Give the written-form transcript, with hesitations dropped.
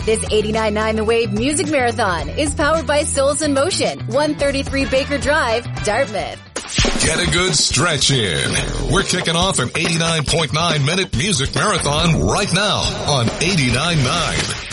This 89.9 The Wave Music Marathon is powered by Souls in Motion, 133 Baker Drive, Dartmouth. Get a good stretch in. We're kicking off an 89.9 minute music marathon right now on 89.9